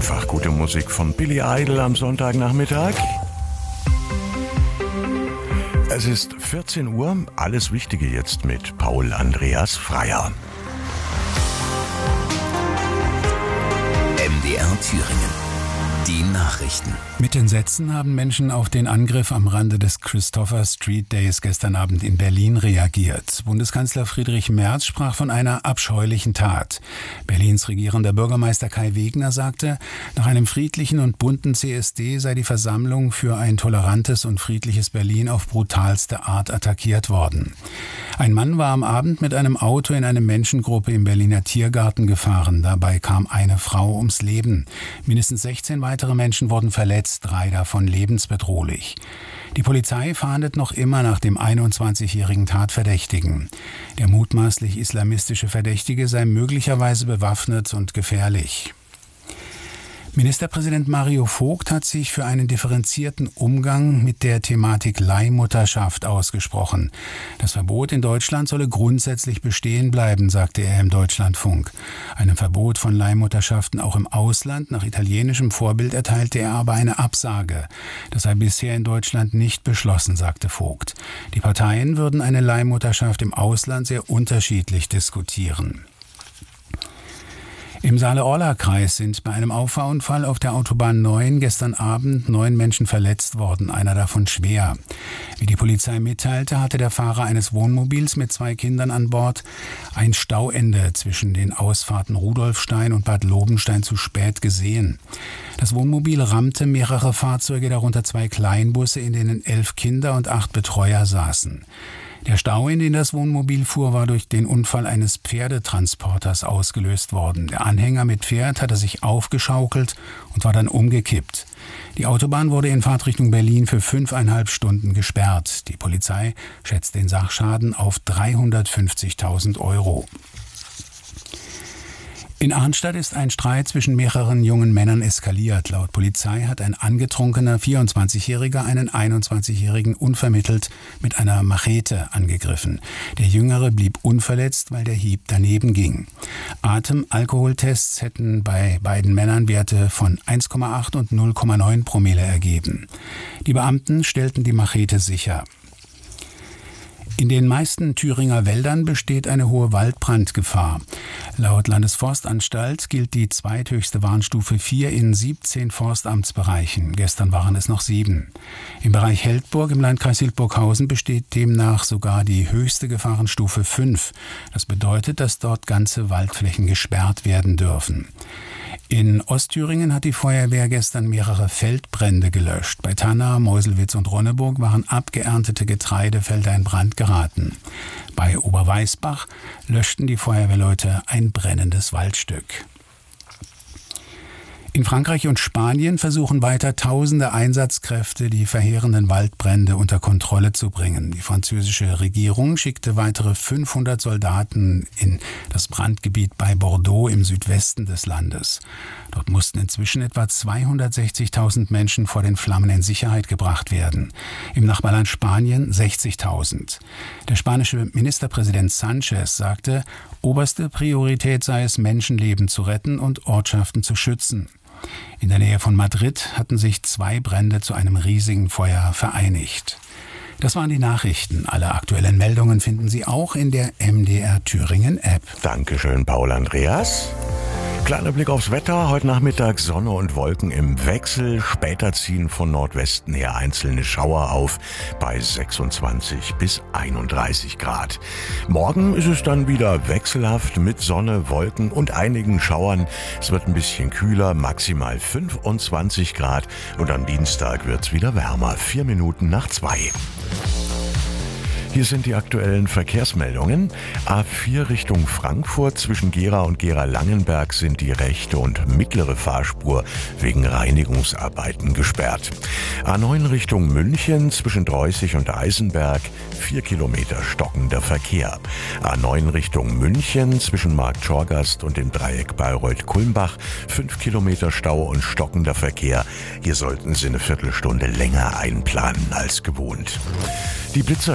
Einfach gute Musik von Billy Idol am Sonntagnachmittag. Es ist 14 Uhr, alles Wichtige jetzt mit Paul Andreas Freier. MDR Thüringen. Die Nachrichten. Mit Entsetzen haben Menschen auf den Angriff am Rande des Christopher Street Days gestern Abend in Berlin reagiert. Bundeskanzler Friedrich Merz sprach von einer abscheulichen Tat. Berlins regierender Bürgermeister Kai Wegner sagte, nach einem friedlichen und bunten CSD sei die Versammlung für ein tolerantes und friedliches Berlin auf brutalste Art attackiert worden. Ein Mann war am Abend mit einem Auto in eine Menschengruppe im Berliner Tiergarten gefahren. Dabei kam eine Frau ums Leben. Mindestens 16 weitere Menschen wurden verletzt, 3 davon lebensbedrohlich. Die Polizei fahndet noch immer nach dem 21-jährigen Tatverdächtigen. Der mutmaßlich islamistische Verdächtige sei möglicherweise bewaffnet und gefährlich. Ministerpräsident Mario Vogt hat sich für einen differenzierten Umgang mit der Thematik Leihmutterschaft ausgesprochen. Das Verbot in Deutschland solle grundsätzlich bestehen bleiben, sagte er im Deutschlandfunk. Einem Verbot von Leihmutterschaften auch im Ausland nach italienischem Vorbild erteilte er aber eine Absage. Das sei bisher in Deutschland nicht beschlossen, sagte Vogt. Die Parteien würden eine Leihmutterschaft im Ausland sehr unterschiedlich diskutieren. Im Saale-Orla-Kreis sind bei einem Auffahrunfall auf der Autobahn 9 gestern Abend 9 Menschen verletzt worden, einer davon schwer. Wie die Polizei mitteilte, hatte der Fahrer eines Wohnmobils mit 2 Kindern an Bord ein Stauende zwischen den Ausfahrten Rudolfstein und Bad Lobenstein zu spät gesehen. Das Wohnmobil rammte mehrere Fahrzeuge, darunter 2 Kleinbusse, in denen 11 Kinder und 8 Betreuer saßen. Der Stau, in den das Wohnmobil fuhr, war durch den Unfall eines Pferdetransporters ausgelöst worden. Der Anhänger mit Pferd hatte sich aufgeschaukelt und war dann umgekippt. Die Autobahn wurde in Fahrtrichtung Berlin für 5,5 Stunden gesperrt. Die Polizei schätzt den Sachschaden auf 350.000 €. In Arnstadt ist ein Streit zwischen mehreren jungen Männern eskaliert. Laut Polizei hat ein angetrunkener 24-Jähriger einen 21-Jährigen unvermittelt mit einer Machete angegriffen. Der Jüngere blieb unverletzt, weil der Hieb daneben ging. Atem-Alkoholtests hätten bei beiden Männern Werte von 1,8 und 0,9 Promille ergeben. Die Beamten stellten die Machete sicher. In den meisten Thüringer Wäldern besteht eine hohe Waldbrandgefahr. Laut Landesforstanstalt gilt die zweithöchste Warnstufe 4 in 17 Forstamtsbereichen. Gestern waren es noch 7. Im Bereich Heldburg im Landkreis Hildburghausen besteht demnach sogar die höchste Gefahrenstufe 5. Das bedeutet, dass dort ganze Waldflächen gesperrt werden dürfen. In Ostthüringen hat die Feuerwehr gestern mehrere Feldbrände gelöscht. Bei Tanna, Meuselwitz und Ronneburg waren abgeerntete Getreidefelder in Brand geraten. Bei Oberweißbach löschten die Feuerwehrleute ein brennendes Waldstück. In Frankreich und Spanien versuchen weiter tausende Einsatzkräfte, die verheerenden Waldbrände unter Kontrolle zu bringen. Die französische Regierung schickte weitere 500 Soldaten in das Brandgebiet bei Bordeaux im Südwesten des Landes. Dort mussten inzwischen etwa 260.000 Menschen vor den Flammen in Sicherheit gebracht werden. Im Nachbarland Spanien 60.000. Der spanische Ministerpräsident Sánchez sagte, oberste Priorität sei es, Menschenleben zu retten und Ortschaften zu schützen. In der Nähe von Madrid hatten sich 2 Brände zu einem riesigen Feuer vereinigt. Das waren die Nachrichten. Alle aktuellen Meldungen finden Sie auch in der MDR Thüringen App. Dankeschön, Paul Andreas. Kleiner Blick aufs Wetter. Heute Nachmittag Sonne und Wolken im Wechsel. Später ziehen von Nordwesten her einzelne Schauer auf bei 26 bis 31 Grad. Morgen ist es dann wieder wechselhaft mit Sonne, Wolken und einigen Schauern. Es wird ein bisschen kühler, maximal 25 Grad. Und am Dienstag wird es wieder wärmer. 4 Minuten nach 2. Hier sind die aktuellen Verkehrsmeldungen. A4 Richtung Frankfurt zwischen Gera und Gera-Langenberg sind die rechte und mittlere Fahrspur wegen Reinigungsarbeiten gesperrt. A9 Richtung München zwischen Dreußig und Eisenberg 4 Kilometer stockender Verkehr. A9 Richtung München zwischen Marktschorgast und dem Dreieck Bayreuth-Kulmbach 5 Kilometer Stau und stockender Verkehr. Hier sollten Sie eine Viertelstunde länger einplanen als gewohnt. Die Blitzer